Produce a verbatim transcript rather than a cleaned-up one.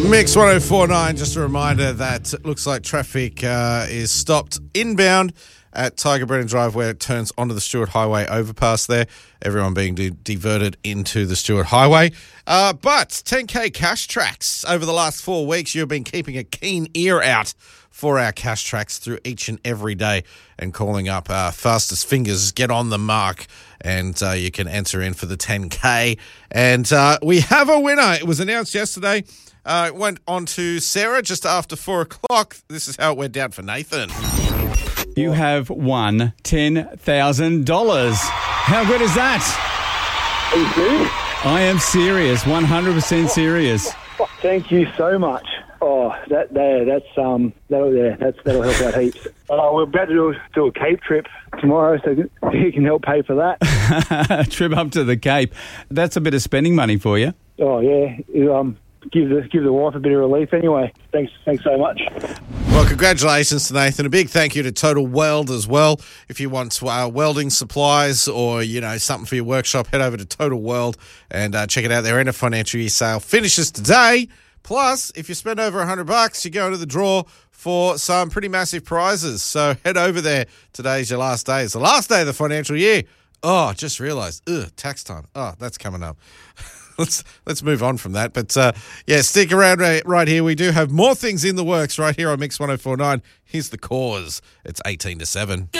Mix one oh four point nine, just a reminder that it looks like traffic uh, is stopped inbound at Tiger Brennan Drive where it turns onto the Stewart Highway overpass there. Everyone being de- diverted into the Stewart Highway. Uh, but ten K cash tracks. Over the last four weeks, you've been keeping a keen ear out for our cash tracks through each and every day and calling up uh, fastest fingers. Get on the mark and uh, you can enter in for the ten K. And uh, we have a winner. It was announced yesterday. Uh, it went on to Sarah just after four o'clock. This is how it went down for Nathan. You have won ten thousand dollars. How good is that? Are you serious? I am serious, one hundred percent serious. Thank you so much. Oh, that there, that's um, that'll yeah, that's that'll help out heaps. Uh, we're about to do, do a Cape trip tomorrow, so you can help pay for that. Trip up to the Cape. That's a bit of spending money for you. Oh yeah, you, um, give the give the wife a bit of relief anyway. Thanks, thanks so much. Well, congratulations to Nathan. A big thank you to Total Weld as well. If you want uh, welding supplies or, you know, something for your workshop, head over to Total Weld and uh, check it out. Their end of financial year sale finishes today. Plus, if you spend over one hundred bucks, you go into the draw for some pretty massive prizes. So head over there. Today's your last day. It's the last day of the financial year. Oh, just realised. Ugh, tax time. Oh, that's coming up. Let's let's move on from that. But, uh, yeah, stick around right, right here. We do have more things in the works right here on Mix one oh four point nine. Here's The Cause. It's eighteen to seven.